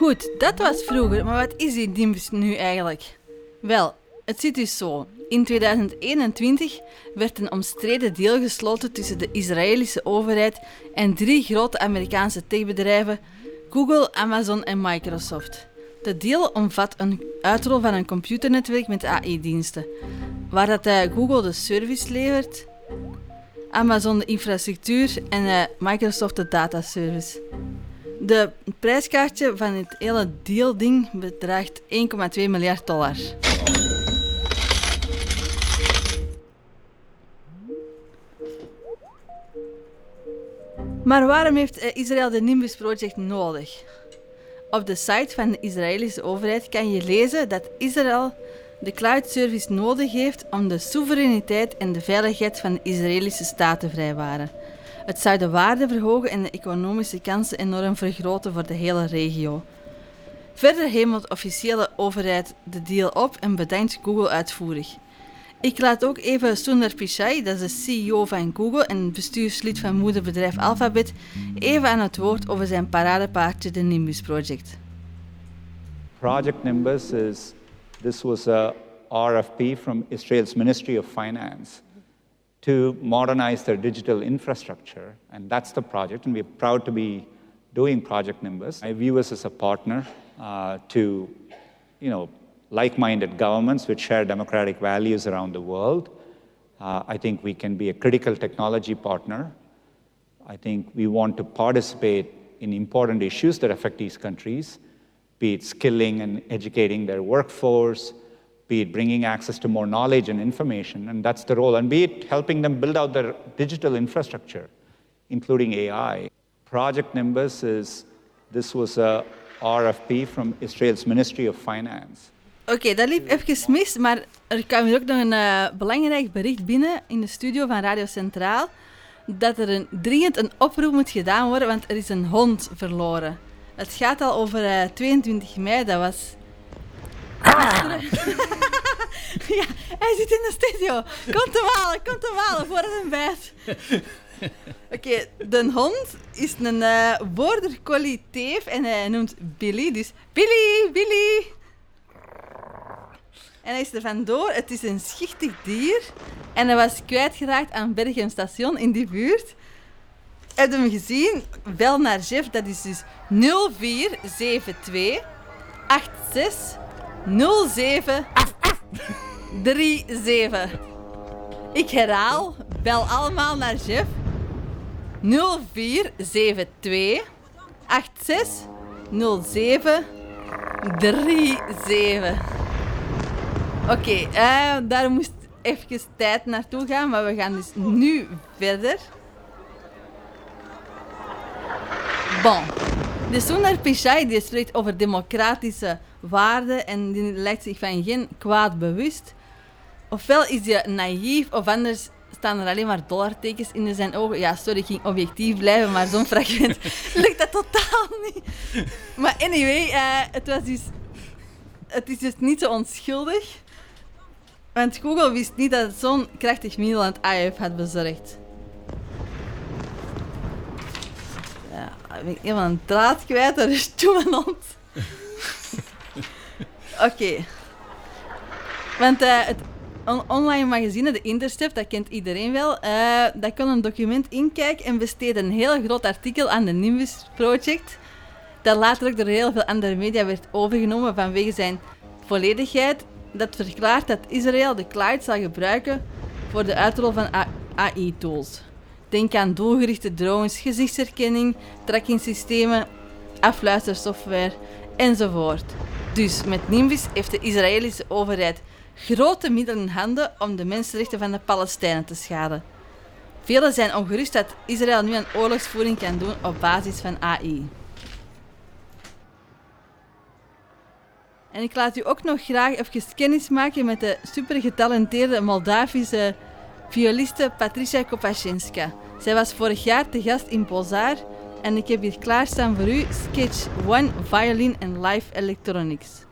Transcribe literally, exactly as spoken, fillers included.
Goed, dat was vroeger, maar wat is die Nimbus nu eigenlijk? Wel, het zit dus zo. In tweeduizend eenentwintig werd een omstreden deal gesloten tussen de Israëlische overheid en drie grote Amerikaanse techbedrijven, Google, Amazon en Microsoft. De deal omvat een uitrol van een computernetwerk met A I-diensten, waar dat, uh, Google de service levert, Amazon de infrastructuur en uh, Microsoft de dataservice. De prijskaartje van het hele deal-ding bedraagt één komma twee miljard dollar. Maar waarom heeft Israël de Nimbus Project nodig? Op de site van de Israëlische overheid kan je lezen dat Israël de cloud service nodig heeft om de soevereiniteit en de veiligheid van de Israëlische staat te vrijwaren. Het zou de waarde verhogen en de economische kansen enorm vergroten voor de hele regio. Verder hemelt de officiële overheid de deal op en bedankt Google uitvoerig. Ik laat ook even Sundar Pichai, dat is de C E O van Google en bestuurslid van moederbedrijf Alphabet, even aan het woord over zijn paradepaardje, de Nimbus Project. Project Nimbus is, this was a R F P from Israel's Ministry of Finance to modernize their digital infrastructure, and that's the project, and we're proud to be doing Project Nimbus. I view us as a partner uh, to, you know, like-minded governments which share democratic values around the world. Uh, I think we can be a critical technology partner. I think we want to participate in important issues that affect these countries, be it skilling and educating their workforce, be it bringing access to more knowledge and information, and that's the role, and be it helping them build out their digital infrastructure, including A I. Project Nimbus is, this was a R F P from Israel's Ministry of Finance. Oké, okay, dat liep even mis, maar er kwam hier ook nog een uh, belangrijk bericht binnen in de studio van Radio Centraal, dat er een, dringend een oproep moet gedaan worden, want er is een hond verloren. Het gaat al over uh, tweeëntwintig mei, dat was... Ah. Ja, hij zit in de studio. Kom te halen, kom te halen, voor het bijt. Oké, okay, de hond is een uh, border collie teef en hij noemt Billy, dus Billy, Billy. En hij is er vandoor. Het is een schichtig dier. En hij was kwijtgeraakt aan Berchem Station in die buurt. Heb je hem gezien? Bel naar Jeff. Dat is dus nul vier zeven twee acht zes nul zeven drie zeven. Ik herhaal. Bel allemaal naar Jeff. nul vier zeven twee acht zes nul zeven drie zeven. Oké, okay, uh, daar moest even tijd naartoe gaan, maar we gaan dus nu verder. Bon. De Sundar Pichai die spreekt over democratische waarden en die lijkt zich van geen kwaad bewust. Ofwel is hij naïef, of anders staan er alleen maar dollartekens in zijn ogen. Ja, sorry, ik ging objectief blijven, maar zo'n fragment lukt dat totaal niet. Maar anyway, uh, het was dus... Het is dus niet zo onschuldig. Want Google wist niet dat het zo'n krachtig middel aan het A I F had bezorgd. Ja, ik ben helemaal een draad kwijt, daar is toen een hond. Oké. Okay. Want uh, het on- online magazine, de Intercept, dat kent iedereen wel, uh, dat kon een document inkijken en besteedde een heel groot artikel aan de Nimbus Project, dat later ook door heel veel andere media werd overgenomen vanwege zijn volledigheid, dat verklaart dat Israël de cloud zal gebruiken voor de uitrol van A I-tools. Denk aan doelgerichte drones, gezichtsherkenning, trackingsystemen, afluistersoftware enzovoort. Dus met Nimbus heeft de Israëlische overheid grote middelen in handen om de mensenrechten van de Palestijnen te schaden. Velen zijn ongerust dat Israël nu aan oorlogsvoering kan doen op basis van A I. En ik laat u ook nog graag even kennis maken met de supergetalenteerde Moldavische violiste Patricia Kopachinska. Zij was vorig jaar te gast in Bozar en ik heb hier klaarstaan voor u Sketch one Violin and Live Electronics.